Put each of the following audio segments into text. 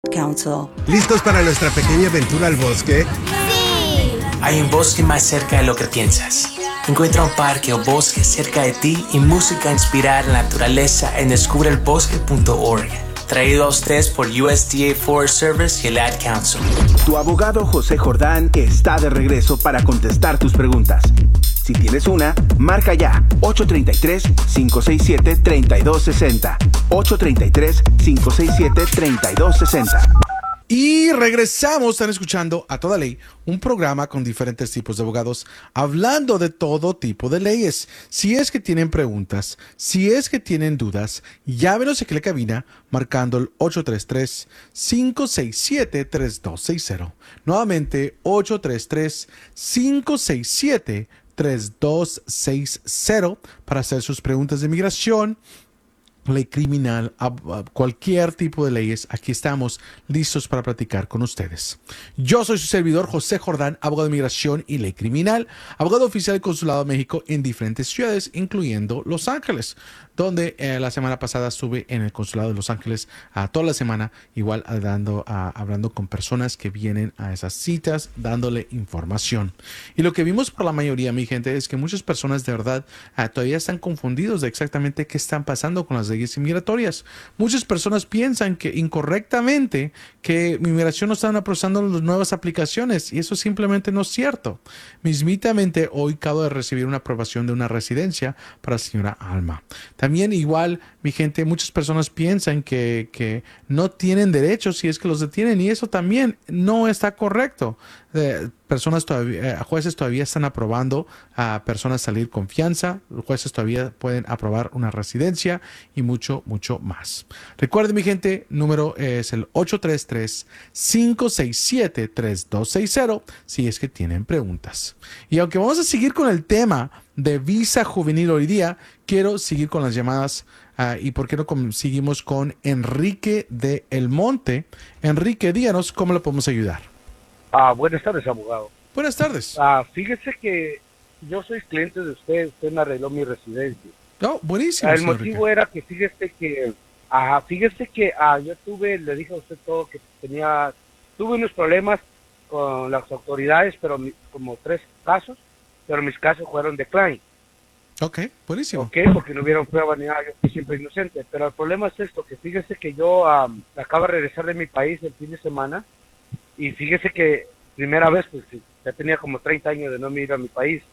Council. ¿Listos para nuestra pequeña aventura al bosque? ¡Sí! Hay un bosque más cerca de lo que piensas. Encuentra un parque o bosque cerca de ti y música inspirada en la naturaleza en descubreelbosque.org. Traído a ustedes por USDA Forest Service y el Ad Council. Tu abogado José Jordán está de regreso para contestar tus preguntas. Si tienes una, marca ya 833-567-3260. 833-567-3260. Y regresamos, están escuchando A Toda Ley, un programa con diferentes tipos de abogados hablando de todo tipo de leyes. Si es que tienen preguntas, si es que tienen dudas, llámenos aquí a la cabina marcando el 833-567-3260. Nuevamente, 833-567-3260 para hacer sus preguntas de inmigración, ley criminal, cualquier tipo de leyes. Aquí estamos listos para platicar con ustedes. Yo soy su servidor José Jordán, abogado de inmigración y ley criminal, abogado oficial del Consulado de México en diferentes ciudades, incluyendo Los Ángeles, donde la semana pasada estuve en el Consulado de Los Ángeles toda la semana, igual hablando con personas que vienen a esas citas, dándole información. Y lo que vimos por la mayoría, mi gente, es que muchas personas de verdad todavía están confundidos de exactamente qué están pasando con las leyes inmigratorias. Muchas personas piensan que incorrectamente que inmigración no están procesando las nuevas aplicaciones, y eso simplemente no es cierto. Mismitamente hoy acabo de recibir una aprobación de una residencia para la señora Alma. También igual, mi gente, muchas personas piensan que no tienen derechos si es que los detienen, y eso también no está correcto. Jueces todavía están aprobando a personas salir con fianza, los jueces todavía pueden aprobar una residencia y mucho, mucho más. Recuerden, mi gente, número es el 833-567-3260 si es que tienen preguntas. Y aunque vamos a seguir con el tema de visa juvenil hoy día, quiero seguir con las llamadas. ¿Y por qué no seguimos con Enrique de El Monte? Enrique, díganos cómo le podemos ayudar. Buenas tardes, abogado. Buenas tardes. Fíjese que yo soy cliente de usted me arregló mi residencia. Oh, buenísimo. El motivo era que fíjese que yo le dije a usted todo que tuve unos problemas con las autoridades, pero como 3 casos, pero mis casos fueron decline. Ok, buenísimo. Ok, porque no hubieron pruebas ni nada, yo fui siempre inocente. Pero el problema es esto, que fíjese que yo acabo de regresar de mi país el fin de semana. Y fíjese que primera vez, pues ya tenía como 30 años de no ir a mi país.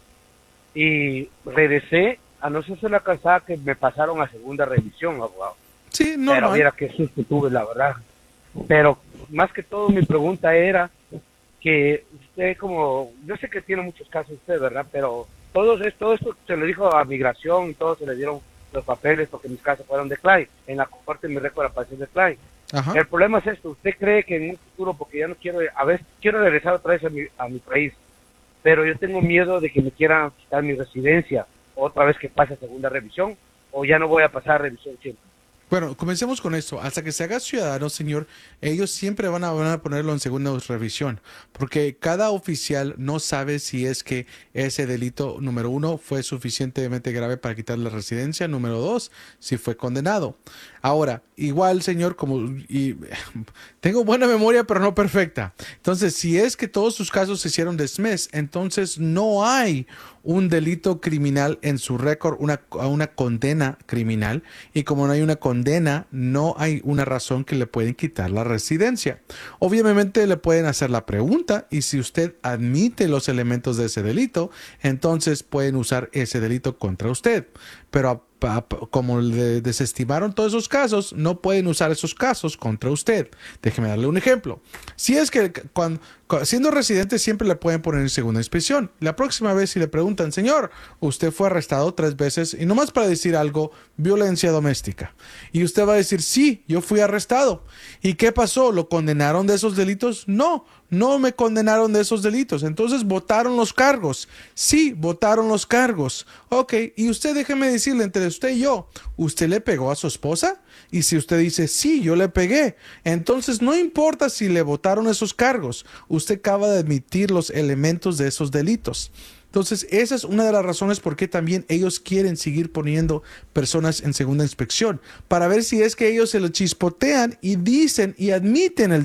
Y regresé a no ser la casada que me pasaron a segunda revisión, abogado. Sí, no. Pero mira qué susto tuve, la verdad. Pero más que todo mi pregunta era que usted yo sé que tiene muchos casos usted, ¿verdad? Pero todo esto se le dijo a migración y todo se le dieron los papeles porque mis casos fueron decline. En la corte mi récord apareció decline. Ajá. El problema es esto, ¿usted cree que en un futuro, porque ya no quiero, quiero regresar otra vez a mi país, pero yo tengo miedo de que me quieran quitar mi residencia otra vez que pase segunda revisión, o ya no voy a pasar revisión siempre? Bueno, comencemos con esto. Hasta que se haga ciudadano, señor, ellos siempre van a ponerlo en segunda revisión, porque cada oficial no sabe si es que ese delito, número 1, fue suficientemente grave para quitarle la residencia, número 2, si fue condenado. Ahora, igual, señor, tengo buena memoria, pero no perfecta. Entonces, si es que todos sus casos se hicieron dismiss, entonces no hay un delito criminal en su récord, una condena criminal, y como no hay una condena, no hay una razón que le pueden quitar la residencia. Obviamente le pueden hacer la pregunta, y si usted admite los elementos de ese delito, entonces pueden usar ese delito contra usted. Pero como le desestimaron todos esos casos, no pueden usar esos casos contra usted. Déjeme darle un ejemplo. Si es que siendo residente siempre le pueden poner en segunda inspección. La próxima vez si le preguntan, señor, usted fue arrestado 3 veces y nomás para decir algo, violencia doméstica. Y usted va a decir, sí, yo fui arrestado. ¿Y qué pasó? ¿Lo condenaron de esos delitos? No me condenaron de esos delitos. Entonces votaron los cargos. Sí, votaron los cargos. Ok, y usted déjeme decirle, entre usted y yo, ¿usted le pegó a su esposa? Y si usted dice, sí, yo le pegué, entonces no importa si le votaron esos cargos, usted acaba de admitir los elementos de esos delitos. Entonces, esa es una de las razones por qué también ellos quieren seguir poniendo personas en segunda inspección, para ver si es que ellos se lo chispotean y dicen y admiten el